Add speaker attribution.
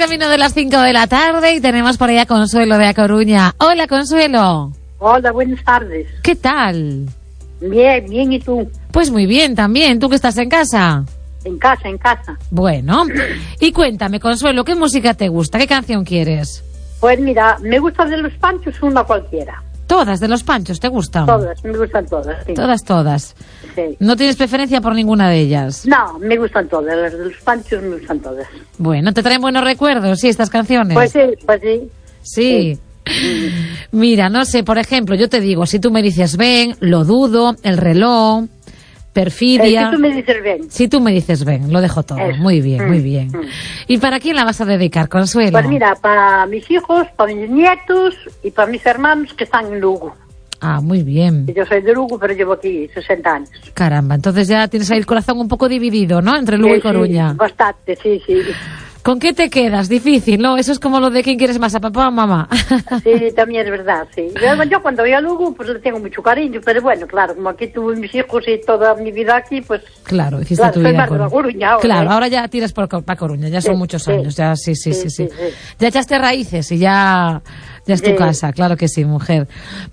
Speaker 1: camino de las 5 de la tarde y tenemos por ahí a Consuelo de A Coruña. Hola, Consuelo.
Speaker 2: Hola, buenas tardes.
Speaker 1: ¿Qué tal?
Speaker 2: Bien, bien, ¿y tú?
Speaker 1: Pues muy bien también. ¿Tú que estás en casa?
Speaker 2: En casa.
Speaker 1: Bueno, y cuéntame, Consuelo, ¿qué música te gusta? ¿Qué canción quieres?
Speaker 2: Pues mira, me gusta de los Panchos una cualquiera.
Speaker 1: ¿Todas de los Panchos te gustan?
Speaker 2: Todas, me gustan todas, sí.
Speaker 1: Todas.
Speaker 2: Sí.
Speaker 1: ¿No tienes preferencia por ninguna de ellas?
Speaker 2: No, me gustan todas, las de los Panchos me gustan todas.
Speaker 1: Bueno, ¿te traen buenos recuerdos, sí, estas canciones?
Speaker 2: Pues sí.
Speaker 1: Sí. Mira, no sé, por ejemplo, yo te digo, si tú me dices ven, Lo dudo, El reloj, Perfidia.
Speaker 2: Si tú me dices ven.
Speaker 1: Si tú me dices ven, lo dejo todo.
Speaker 2: Eso.
Speaker 1: Muy bien. ¿Y para quién la vas a dedicar, Consuelo?
Speaker 2: Pues mira, para mis hijos, para mis nietos y para mis hermanos que están en Lugo.
Speaker 1: Ah, muy bien.
Speaker 2: Yo soy de Lugo, pero llevo aquí 60 años.
Speaker 1: Caramba, entonces ya tienes ahí el corazón un poco dividido, ¿no? Entre Lugo y Coruña.
Speaker 2: Sí, bastante, sí.
Speaker 1: ¿Con qué te quedas? Difícil, ¿no? Eso es como lo de quién quieres más, a papá o mamá.
Speaker 2: Sí, también es verdad, sí. Yo cuando voy a Lugo, pues le tengo mucho cariño, pero bueno, claro, como aquí tuve mis hijos y toda mi vida aquí, pues...
Speaker 1: Claro, hiciste tu vida
Speaker 2: soy más de La Coruña ahora.
Speaker 1: Claro, ahora ya tiras para Coruña, ya son muchos años, ya sí. Ya echaste raíces y ya es tu casa, claro que sí, mujer.